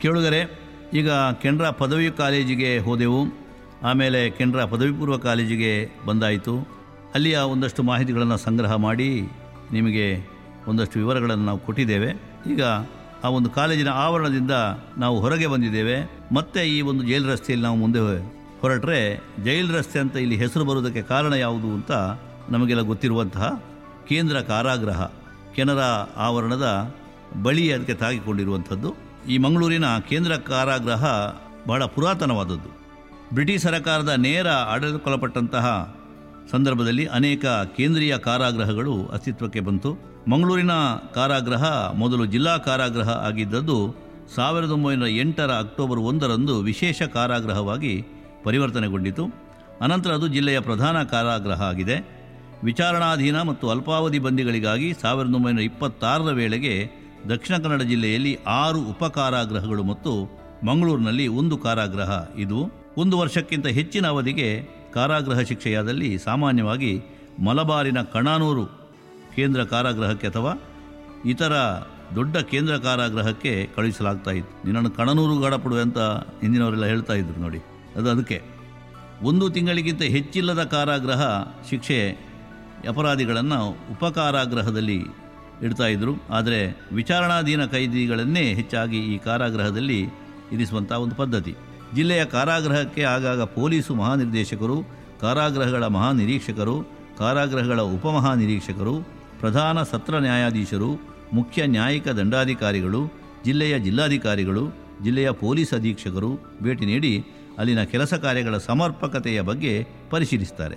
ಕೇಳುಗರೆ, ಈಗ ಕೆನರಾ ಪದವಿ ಕಾಲೇಜಿಗೆ ಹೋದೆವು. ಆಮೇಲೆ ಕೆನರಾ ಪದವಿ ಪೂರ್ವ ಕಾಲೇಜಿಗೆ ಬಂದಾಯಿತು. ಅಲ್ಲಿಯ ಒಂದಷ್ಟು ಮಾಹಿತಿಗಳನ್ನು ಸಂಗ್ರಹ ಮಾಡಿ ನಿಮಗೆ ಒಂದಷ್ಟು ವಿವರಗಳನ್ನು ನಾವು ಕೊಟ್ಟಿದ್ದೇವೆ. ಈಗ ಆ ಒಂದು ಕಾಲೇಜಿನ ಆವರಣದಿಂದ ನಾವು ಹೊರಗೆ ಬಂದಿದ್ದೇವೆ. ಮತ್ತೆ ಈ ಒಂದು ಜೈಲ್ ರಸ್ತೆಯಲ್ಲಿ ನಾವು ಮುಂದೆ ಹೊರಟ್ರೆ, ಜೈಲ್ ರಸ್ತೆ ಅಂತ ಇಲ್ಲಿ ಹೆಸರು ಬರುವುದಕ್ಕೆ ಕಾರಣ ಯಾವುದು ಅಂತ ನಮಗೆಲ್ಲ ಗೊತ್ತಿರುವಂತಹ ಕೇಂದ್ರ ಕಾರಾಗೃಹ ಕೆನರಾ ಆವರಣದ ಬಳಿ ಅದಕ್ಕೆ ತಾಗಿಕೊಂಡಿರುವಂಥದ್ದು. ಈ ಮಂಗಳೂರಿನ ಕೇಂದ್ರ ಕಾರಾಗೃಹ ಬಹಳ ಪುರಾತನವಾದದ್ದು. ಬ್ರಿಟಿಷ್ ಸರ್ಕಾರದ ನೇರ ಆಡಳಿತಕ್ಕೊಳಪಟ್ಟಂತಹ ಸಂದರ್ಭದಲ್ಲಿ ಅನೇಕ ಕೇಂದ್ರೀಯ ಕಾರಾಗೃಹಗಳು ಅಸ್ತಿತ್ವಕ್ಕೆ ಬಂತು. ಮಂಗಳೂರಿನ ಕಾರಾಗೃಹ ಮೊದಲು ಜಿಲ್ಲಾ ಕಾರಾಗೃಹ ಆಗಿದ್ದದ್ದು 1908 ಅಕ್ಟೋಬರ್ 1 ವಿಶೇಷ ಕಾರಾಗೃಹವಾಗಿ ಪರಿವರ್ತನೆಗೊಂಡಿತು. ಅನಂತರ ಅದು ಜಿಲ್ಲೆಯ ಪ್ರಧಾನ ಕಾರಾಗೃಹ ಆಗಿದೆ. ವಿಚಾರಣಾಧೀನ ಮತ್ತು ಅಲ್ಪಾವಧಿ ಬಂದಿಗಳಿಗಾಗಿ 1926 ವೇಳೆಗೆ ದಕ್ಷಿಣ ಕನ್ನಡ ಜಿಲ್ಲೆಯಲ್ಲಿ 6 ಉಪಕಾರಾಗೃಹಗಳು ಮತ್ತು ಮಂಗಳೂರಿನಲ್ಲಿ 1 ಕಾರಾಗೃಹ ಇದು. 1 ವರ್ಷಕ್ಕಿಂತ ಹೆಚ್ಚಿನ ಅವಧಿಗೆ ಕಾರಾಗೃಹ ಶಿಕ್ಷೆಯಾದಲ್ಲಿ ಸಾಮಾನ್ಯವಾಗಿ ಮಲಬಾರಿನ ಕಣಾನೂರು ಕೇಂದ್ರ ಕಾರಾಗೃಹಕ್ಕೆ ಅಥವಾ ಇತರ ದೊಡ್ಡ ಕೇಂದ್ರ ಕಾರಾಗೃಹಕ್ಕೆ ಕಳುಹಿಸಲಾಗ್ತಾ ಇತ್ತು. ನಿನ್ನನ್ನು ಕಣನೂರು ಗಾಡಪಡು ಅಂತ ಹಿಂದಿನವರೆಲ್ಲ ಹೇಳ್ತಾ ಇದ್ರು ನೋಡಿ, ಅದಕ್ಕೆ 1 ತಿಂಗಳಿಗಿಂತ ಹೆಚ್ಚಿಲ್ಲದ ಕಾರಾಗೃಹ ಶಿಕ್ಷೆ ಅಪರಾಧಿಗಳನ್ನು ಉಪಕಾರಾಗೃಹದಲ್ಲಿ ಇಡ್ತಾಯಿದ್ರು. ಆದರೆ ವಿಚಾರಣಾಧೀನ ಕೈದಿಗಳನ್ನೇ ಹೆಚ್ಚಾಗಿ ಈ ಕಾರಾಗೃಹದಲ್ಲಿ ಇರಿಸುವಂಥ ಒಂದು ಪದ್ಧತಿ. ಜಿಲ್ಲೆಯ ಕಾರಾಗೃಹಕ್ಕೆ ಆಗಾಗ ಪೊಲೀಸು ಮಹಾನಿರ್ದೇಶಕರು, ಕಾರಾಗೃಹಗಳ ಮಹಾನಿರೀಕ್ಷಕರು, ಕಾರಾಗೃಹಗಳ ಉಪಮಹಾನಿರೀಕ್ಷಕರು, ಪ್ರಧಾನ ಸತ್ರ ನ್ಯಾಯಾಧೀಶರು, ಮುಖ್ಯ ನ್ಯಾಯಿಕ ದಂಡಾಧಿಕಾರಿಗಳು, ಜಿಲ್ಲೆಯ ಜಿಲ್ಲಾಧಿಕಾರಿಗಳು, ಜಿಲ್ಲೆಯ ಪೊಲೀಸ್ ಅಧೀಕ್ಷಕರು ಭೇಟಿ ನೀಡಿ ಅಲ್ಲಿನ ಕೆಲಸ ಕಾರ್ಯಗಳ ಸಮರ್ಪಕತೆಯ ಬಗ್ಗೆ ಪರಿಶೀಲಿಸುತ್ತಾರೆ.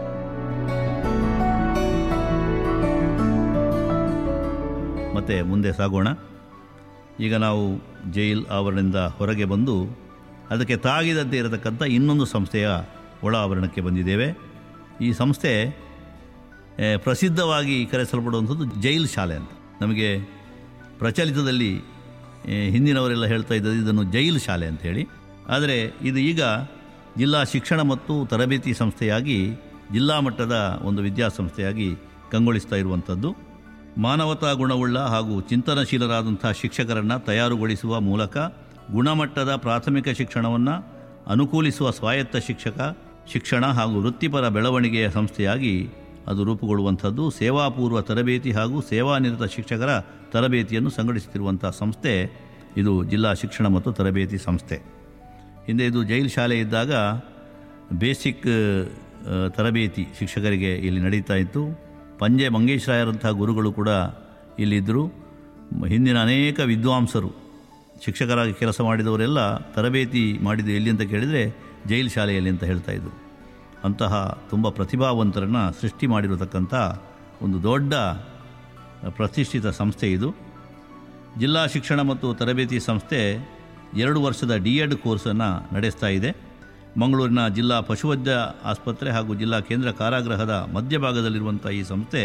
ಮತ್ತೆ ಮುಂದೆ ಸಾಗೋಣ. ಈಗ ನಾವು ಜೈಲ್ ಆವರಣದಿಂದ ಹೊರಗೆ ಬಂದು ಅದಕ್ಕೆ ತಾಗಿದಂತೆ ಇರತಕ್ಕಂಥ ಇನ್ನೊಂದು ಸಂಸ್ಥೆಯ ಒಳ ಆವರಣಕ್ಕೆ ಬಂದಿದ್ದೇವೆ. ಈ ಸಂಸ್ಥೆ ಪ್ರಸಿದ್ಧವಾಗಿ ಕರೆಸಲ್ಪಡುವಂಥದ್ದು ಜೈಲ್ ಶಾಲೆ ಅಂತ. ನಮಗೆ ಪ್ರಚಲಿತದಲ್ಲಿ ಹಿಂದಿನವರೆಲ್ಲ ಹೇಳ್ತಾ ಇದ್ದದ್ದು ಇದನ್ನು ಜೈಲ್ ಶಾಲೆ ಅಂಥೇಳಿ. ಆದರೆ ಇದು ಈಗ ಜಿಲ್ಲಾ ಶಿಕ್ಷಣ ಮತ್ತು ತರಬೇತಿ ಸಂಸ್ಥೆಯಾಗಿ ಜಿಲ್ಲಾ ಮಟ್ಟದ ಒಂದು ವಿದ್ಯಾಸಂಸ್ಥೆಯಾಗಿ ಕಂಗೊಳಿಸ್ತಾ ಇರುವಂಥದ್ದು. ಮಾನವತಾ ಗುಣವುಳ್ಳ ಹಾಗೂ ಚಿಂತನಶೀಲರಾದಂಥ ಶಿಕ್ಷಕರನ್ನು ತಯಾರುಗೊಳಿಸುವ ಮೂಲಕ ಗುಣಮಟ್ಟದ ಪ್ರಾಥಮಿಕ ಶಿಕ್ಷಣವನ್ನು ಅನುಕೂಲಿಸುವ ಸ್ವಾಯತ್ತ ಶಿಕ್ಷಣ ಹಾಗೂ ವೃತ್ತಿಪರ ಬೆಳವಣಿಗೆಯ ಸಂಸ್ಥೆಯಾಗಿ ಅದು ರೂಪುಗೊಳ್ಳುವಂಥದ್ದು. ಸೇವಾಪೂರ್ವ ತರಬೇತಿ ಹಾಗೂ ಸೇವಾನಿರತ ಶಿಕ್ಷಕರ ತರಬೇತಿಯನ್ನು ಸಂಘಟಿಸುತ್ತಿರುವಂಥ ಸಂಸ್ಥೆ ಇದು ಜಿಲ್ಲಾ ಶಿಕ್ಷಣ ಮತ್ತು ತರಬೇತಿ ಸಂಸ್ಥೆ. ಹಿಂದೆ ಇದು ಜೈಲ್ ಶಾಲೆ ಇದ್ದಾಗ ಬೇಸಿಕ್ ತರಬೇತಿ ಶಿಕ್ಷಕರಿಗೆ ಇಲ್ಲಿ ನಡೀತಾ ಇತ್ತು. ಪಂಜೆ ಮಂಗೇಶ್ರಾಯರಂಥ ಗುರುಗಳು ಕೂಡ ಇಲ್ಲಿದ್ದರು. ಹಿಂದಿನ ಅನೇಕ ವಿದ್ವಾಂಸರು ಶಿಕ್ಷಕರಾಗಿ ಕೆಲಸ ಮಾಡಿದವರೆಲ್ಲ ತರಬೇತಿ ಮಾಡಿದ್ದು ಎಲ್ಲಿ ಅಂತ ಕೇಳಿದರೆ ಜೈಲ್ ಶಾಲೆಯಲ್ಲಿ ಅಂತ ಹೇಳ್ತಾಯಿದ್ರು. ಅಂತಹ ತುಂಬ ಪ್ರತಿಭಾವಂತರನ್ನು ಸೃಷ್ಟಿ ಮಾಡಿರತಕ್ಕಂಥ ಒಂದು ದೊಡ್ಡ ಪ್ರತಿಷ್ಠಿತ ಸಂಸ್ಥೆ ಇದು. ಜಿಲ್ಲಾ ಶಿಕ್ಷಣ ಮತ್ತು ತರಬೇತಿ ಸಂಸ್ಥೆ 2 ವರ್ಷದ ಡಿ.ಎಡ್ ಕೋರ್ಸನ್ನು ನಡೆಸ್ತಾ ಇದೆ. ಮಂಗಳೂರಿನ ಜಿಲ್ಲಾ ಪಶುವೈದ್ಯ ಆಸ್ಪತ್ರೆ ಹಾಗೂ ಜಿಲ್ಲಾ ಕೇಂದ್ರ ಕಾರಾಗೃಹದ ಮಧ್ಯಭಾಗದಲ್ಲಿರುವಂಥ ಈ ಸಂಸ್ಥೆ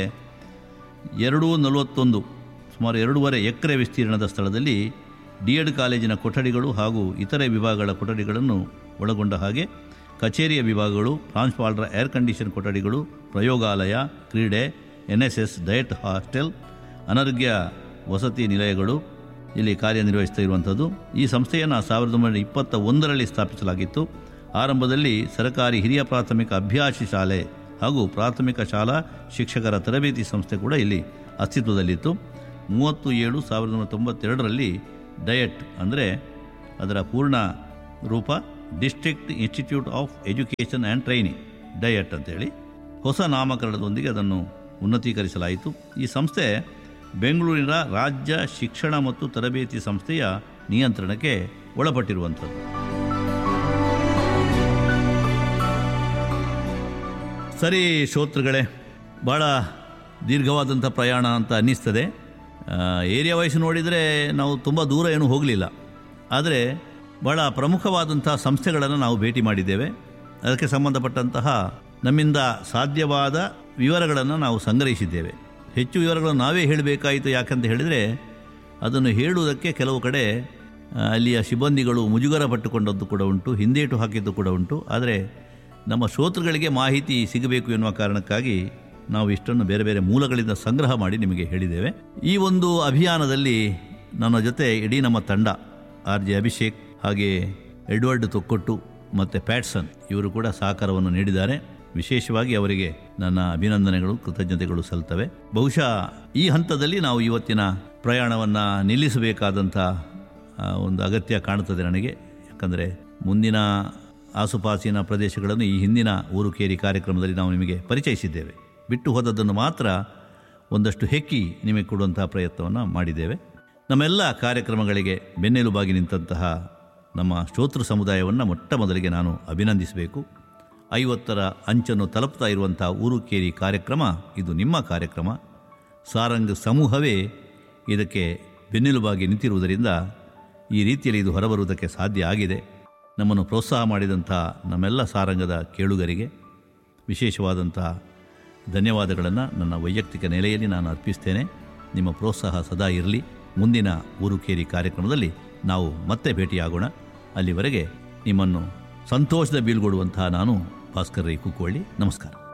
241 ಸುಮಾರು 2.5 ಎಕರೆ ವಿಸ್ತೀರ್ಣದ ಸ್ಥಳದಲ್ಲಿ ಡಿ.ಎಡ್ ಕಾಲೇಜಿನ ಕೊಠಡಿಗಳು ಹಾಗೂ ಇತರೆ ವಿಭಾಗಗಳ ಕೊಠಡಿಗಳನ್ನು ಒಳಗೊಂಡ ಹಾಗೆ ಕಚೇರಿಯ ವಿಭಾಗಗಳು, ಪ್ರಾಂಶುಪಾಲರ ಏರ್ ಕಂಡೀಷನ್ ಕೊಠಡಿಗಳು, ಪ್ರಯೋಗಾಲಯ, ಕ್ರೀಡೆ, NSS, ಡಯಟ್ ಹಾಸ್ಟೆಲ್, ಅನಾರೋಗ್ಯ ವಸತಿ ನಿಲಯಗಳು ಇಲ್ಲಿ ಕಾರ್ಯನಿರ್ವಹಿಸ್ತಾ ಇರುವಂಥದ್ದು. ಈ ಸಂಸ್ಥೆಯನ್ನು 1921ರಲ್ಲಿ ಸ್ಥಾಪಿಸಲಾಗಿತ್ತು. ಆರಂಭದಲ್ಲಿ ಸರ್ಕಾರಿ ಹಿರಿಯ ಪ್ರಾಥಮಿಕ ಅಭ್ಯಾಸಿ ಶಾಲೆ ಹಾಗೂ ಪ್ರಾಥಮಿಕ ಶಾಲಾ ಶಿಕ್ಷಕರ ತರಬೇತಿ ಸಂಸ್ಥೆ ಕೂಡ ಇಲ್ಲಿ ಅಸ್ತಿತ್ವದಲ್ಲಿತ್ತು. 30/7/1992ರಲ್ಲಿ ಡಯಟ್ ಅಂದರೆ ಅದರ ಪೂರ್ಣ ರೂಪ district institute of education and training, diet ಅಂತೇಳಿ ಹೊಸ ನಾಮಕರಣದೊಂದಿಗೆ ಅದನ್ನು ಉನ್ನತೀಕರಿಸಲಾಯಿತು. ಈ ಸಂಸ್ಥೆ ಬೆಂಗಳೂರಿನ ರಾಜ್ಯ ಶಿಕ್ಷಣ ಮತ್ತು ತರಬೇತಿ ಸಂಸ್ಥೆಯ ನಿಯಂತ್ರಣಕ್ಕೆ ಒಳಪಟ್ಟಿರುವಂಥದ್ದು. ಸರಿ ಶ್ರೋತೃಗಳೇ, ಭಾಳ ದೀರ್ಘವಾದಂಥ ಪ್ರಯಾಣ ಅಂತ ಅನ್ನಿಸ್ತದೆ. ಏರಿಯಾ ವೈಸ್ ನೋಡಿದರೆ ನಾವು ತುಂಬ ದೂರ ಏನೂ ಹೋಗಲಿಲ್ಲ. ಆದರೆ ಭಾಳ ಪ್ರಮುಖವಾದಂಥ ಸಂಸ್ಥೆಗಳನ್ನು ನಾವು ಭೇಟಿ ಮಾಡಿದ್ದೇವೆ. ಅದಕ್ಕೆ ಸಂಬಂಧಪಟ್ಟಂತಹ ನಮ್ಮಿಂದ ಸಾಧ್ಯವಾದ ವಿವರಗಳನ್ನು ನಾವು ಸಂಗ್ರಹಿಸಿದ್ದೇವೆ. ಹೆಚ್ಚು ವಿವರಗಳನ್ನು ನಾವೇ ಹೇಳಬೇಕಾಯಿತು. ಯಾಕಂತ ಹೇಳಿದರೆ ಅದನ್ನು ಹೇಳುವುದಕ್ಕೆ ಕೆಲವು ಕಡೆ ಅಲ್ಲಿಯ ಸಿಬ್ಬಂದಿಗಳು ಮುಜುಗರ ಪಟ್ಟುಕೊಂಡದ್ದು ಕೂಡ ಉಂಟು, ಹಿಂದೇಟು ಹಾಕಿದ್ದು ಕೂಡ ಉಂಟು. ಆದರೆ ನಮ್ಮ ಶ್ರೋತೃಗಳಿಗೆ ಮಾಹಿತಿ ಸಿಗಬೇಕು ಎನ್ನುವ ಕಾರಣಕ್ಕಾಗಿ ನಾವು ಇಷ್ಟನ್ನು ಬೇರೆ ಬೇರೆ ಮೂಲಗಳಿಂದ ಸಂಗ್ರಹ ಮಾಡಿ ನಿಮಗೆ ಹೇಳಿದ್ದೇವೆ. ಈ ಒಂದು ಅಭಿಯಾನದಲ್ಲಿ ನನ್ನ ಜೊತೆ ಇಡೀ ನಮ್ಮ ತಂಡ RJ ಅಭಿಷೇಕ್, ಹಾಗೆ ಎಡ್ವರ್ಡ್ ತೊಕ್ಕೊಟ್ಟು ಮತ್ತು ಪ್ಯಾಟ್ಸನ್ ಇವರು ಕೂಡ ಸಹಕಾರವನ್ನು ನೀಡಿದ್ದಾರೆ. ವಿಶೇಷವಾಗಿ ಅವರಿಗೆ ನನ್ನ ಅಭಿನಂದನೆಗಳು, ಕೃತಜ್ಞತೆಗಳು ಸಲ್ತವೆ. ಬಹುಶಃ ಈ ಹಂತದಲ್ಲಿ ನಾವು ಇವತ್ತಿನ ಪ್ರಯಾಣವನ್ನು ನಿಲ್ಲಿಸಬೇಕಾದಂಥ ಒಂದು ಅಗತ್ಯ ಕಾಣುತ್ತದೆ ನನಗೆ. ಯಾಕಂದರೆ ಮುಂದಿನ ಆಸುಪಾಸಿನ ಪ್ರದೇಶಗಳನ್ನು ಈ ಹಿಂದಿನ ಊರು ಕೇರಿ ಕಾರ್ಯಕ್ರಮದಲ್ಲಿ ನಾವು ನಿಮಗೆ ಪರಿಚಯಿಸಿದ್ದೇವೆ. ಬಿಟ್ಟು ಹೋದದ್ದನ್ನು ಮಾತ್ರ ಒಂದಷ್ಟು ಹೆಕ್ಕಿ ನಿಮಗೆ ಕೊಡುವಂತಹ ಪ್ರಯತ್ನವನ್ನು ಮಾಡಿದ್ದೇವೆ. ನಮ್ಮೆಲ್ಲ ಕಾರ್ಯಕ್ರಮಗಳಿಗೆ ಬೆನ್ನೆಲುಬಾಗಿ ನಿಂತಹ ನಮ್ಮ ಶ್ರೋತೃ ಸಮುದಾಯವನ್ನು ಮೊಟ್ಟ ಮೊದಲಿಗೆ ನಾನು ಅಭಿನಂದಿಸಬೇಕು. 50ರ ಅಂಚನ್ನು ತಲುಪ್ತಾ ಇರುವಂಥ ಊರು ಕೇರಿ ಕಾರ್ಯಕ್ರಮ ಇದು ನಿಮ್ಮ ಕಾರ್ಯಕ್ರಮ. ಸಾರಂಗ್ ಸಮೂಹವೇ ಇದಕ್ಕೆ ಬೆನ್ನೆಲುಬಾಗಿ ನಿಂತಿರುವುದರಿಂದ ಈ ರೀತಿಯಲ್ಲಿ ಇದು ಹೊರಬರುವುದಕ್ಕೆ ಸಾಧ್ಯ ಆಗಿದೆ. ನಮ್ಮನ್ನು ಪ್ರೋತ್ಸಾಹ ಮಾಡಿದಂಥ ನಮ್ಮೆಲ್ಲ ಸಾರಂಗದ ಕೇಳುಗರಿಗೆ ವಿಶೇಷವಾದಂಥ ಧನ್ಯವಾದಗಳನ್ನು ನನ್ನ ವೈಯಕ್ತಿಕ ನೆಲೆಯಲ್ಲಿ ನಾನು ಅರ್ಪಿಸ್ತೇನೆ. ನಿಮ್ಮ ಪ್ರೋತ್ಸಾಹ ಸದಾ ಇರಲಿ. ಮುಂದಿನ ಊರು ಕೇರಿ ಕಾರ್ಯಕ್ರಮದಲ್ಲಿ ನಾವು ಮತ್ತೆ ಭೇಟಿಯಾಗೋಣ. ಅಲ್ಲಿವರೆಗೆ ನಿಮ್ಮನ್ನು ಸಂತೋಷದ ಬೀಳ್ಗೊಡುವಂತಹ ನಾನು ಭಾಸ್ಕರ್ ರೈ ಕುಕ್ಕುವಳ್ಳಿ. ನಮಸ್ಕಾರ.